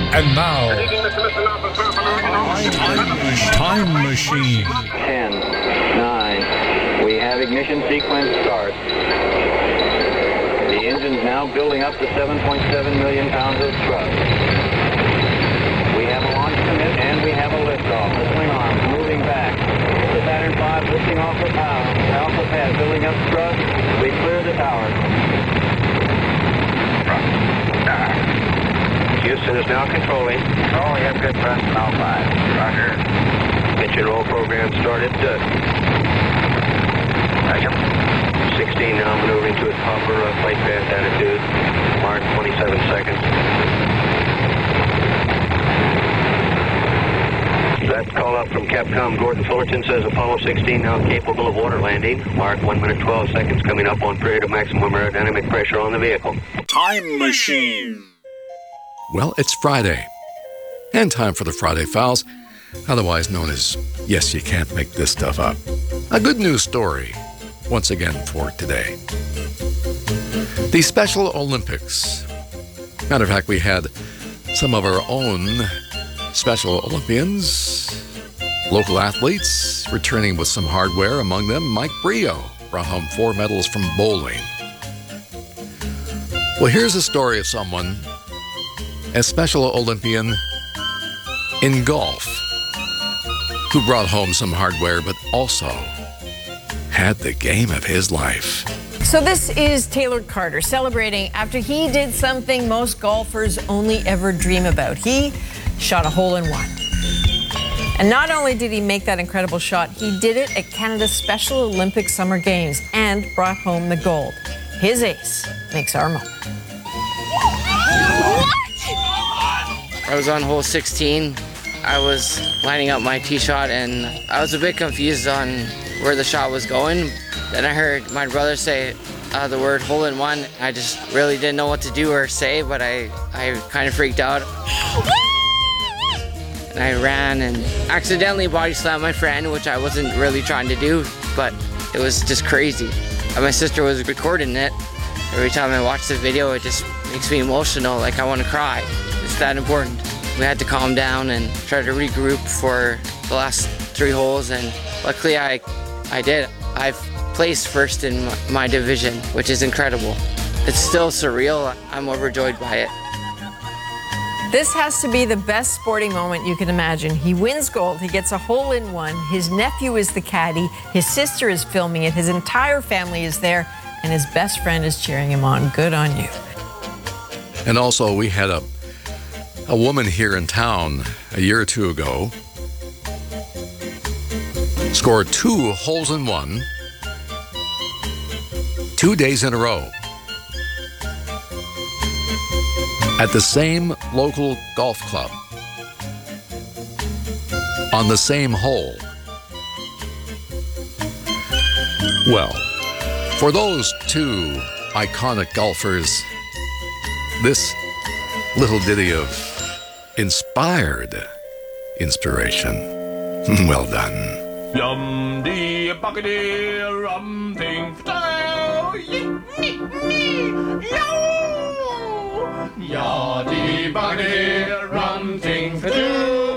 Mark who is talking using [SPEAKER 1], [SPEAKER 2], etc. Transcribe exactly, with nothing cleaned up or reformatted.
[SPEAKER 1] And now, Time Machine.
[SPEAKER 2] ten, nine, we have ignition sequence start. The engine's now building up to seven point seven million pounds of thrust. We have a launch commit and we have a liftoff. The swing arms moving back. The Saturn five lifting off the bow. Alpha pad building up thrust. We clear the tower. Houston is now controlling. Oh, we have good thrust in all five. Roger. Engine roll program started. Uh, sixteen now maneuvering to its proper uh, flight path attitude. Mark, twenty-seven seconds. That call up from Capcom Gordon Fullerton says Apollo sixteen now capable of water landing. Mark, one minute twelve seconds coming up on period of maximum aerodynamic pressure on the vehicle.
[SPEAKER 1] Time Machine.
[SPEAKER 3] Well, it's Friday, and time for the Friday Files, otherwise known as Yes, You Can't Make This Stuff Up. A good news story, once again, for today. The Special Olympics. Matter of fact, we had some of our own Special Olympians, local athletes, returning with some hardware. Among them, Mike Brio brought home four medals from bowling. Well, here's a story of someone, a Special Olympian in golf, who brought home some hardware, but also had the game of his life.
[SPEAKER 4] So this is Taylor Carter celebrating after he did something most golfers only ever dream about. He shot a hole in one. And not only did he make that incredible shot, he did it at Canada's Special Olympic Summer Games and brought home the gold. His ace makes our moment.
[SPEAKER 5] I was on hole sixteen. I was lining up my tee shot and I was a bit confused on where the shot was going. Then I heard my brother say uh, the word hole in one. I just really didn't know what to do or say, but I, I kind of freaked out. And I ran and accidentally body slammed my friend, which I wasn't really trying to do, but it was just crazy. And my sister was recording it. Every time I watch the video, it just makes me emotional, like I want to cry. It's that important. We had to calm down and try to regroup for the last three holes, and luckily I, I did. I've placed first in my, my division, which is incredible. It's still surreal. I'm overjoyed by it.
[SPEAKER 4] This has to be the best sporting moment you can imagine. He wins gold, he gets a hole in one, his nephew is the caddy, his sister is filming it, his entire family is there, and his best friend is cheering him on. Good on you.
[SPEAKER 3] And also, we had a a woman here in town a year or two ago scored two holes in one, two days in a row, at the same local golf club, on the same hole. Well, for those two iconic golfers, this little ditty of inspired inspiration. Well done.
[SPEAKER 6] Yum dee buckety rum thing yo ya dee buckety rum thing